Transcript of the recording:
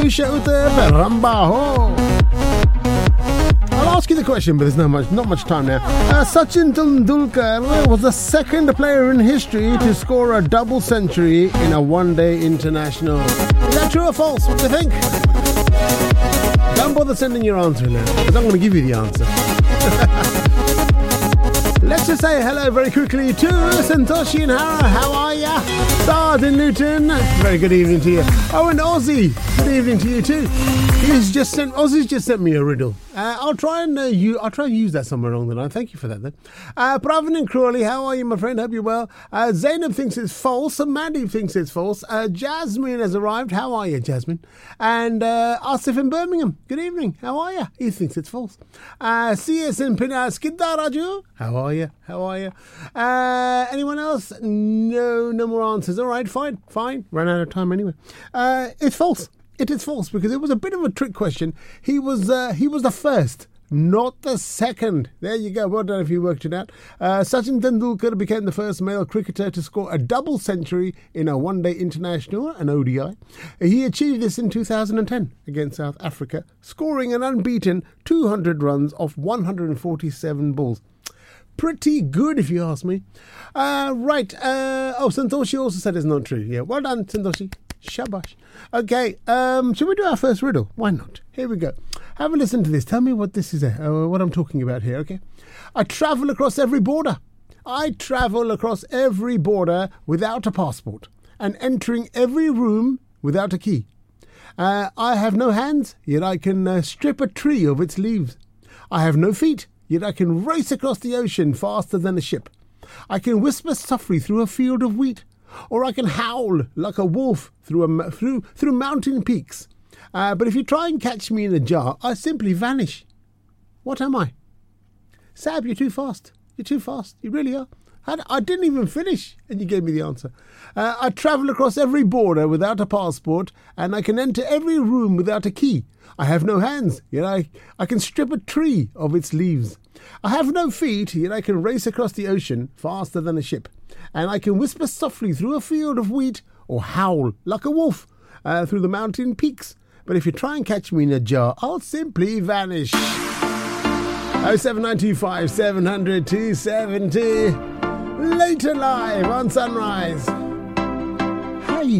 Fisher Utte Rambaho. I'll ask you the question, but there's not much time now. Sachin Tendulkar was the second player in history to score a double century in a one-day international. Is that true or false? What do you think? Don't bother sending your answer now, because I'm going to give you the answer. Let's just say hello very quickly to Santoshi and Hara. How are ya? Stars in Luton. Very good evening to you. Oh, and Ozzy. Good evening to you too. Ozzy's just sent me a riddle. I'll try and use that somewhere along the line. Thank you for that then. Pravin and Crawley, how are you, my friend? Hope you're well. Zainab thinks it's false. Mandy thinks it's false. Jasmine has arrived. How are you, Jasmine? And Asif in Birmingham. Good evening. How are you? He thinks it's false. CS in Skidda Raju. How are you? Anyone else? No more answers. All right, fine. Ran out of time anyway. It's false. It is false because it was a bit of a trick question. He was the first, not the second. There you go. Well done if you worked it out. Sachin Tendulkar became the first male cricketer to score a double century in a one-day international, an ODI. He achieved this in 2010 against South Africa, scoring an unbeaten 200 runs off 147 balls. Pretty good, if you ask me. Right. Santoshi also said it's not true. Yeah, well done, Santoshi. Shabash. Okay, should we do our first riddle? Why not? Here we go. Have a listen to this. Tell me what this is, what I'm talking about here, okay? I travel across every border. Without a passport and entering every room without a key. I have no hands, yet I can strip a tree of its leaves. I have no feet, yet I can race across the ocean faster than a ship. I can whisper softly through a field of wheat, or I can howl like a wolf through mountain peaks. But if you try and catch me in a jar, I simply vanish. What am I? Sab, you're too fast. You really are. I didn't even finish, and you gave me the answer. I travel across every border without a passport, and I can enter every room without a key. I have no hands, yet I can strip a tree of its leaves. I have no feet, yet I can race across the ocean faster than a ship. And I can whisper softly through a field of wheat, or howl like a wolf through the mountain peaks. But if you try and catch me in a jar, I'll simply vanish. 07925 700 270. Later live on Sunrise.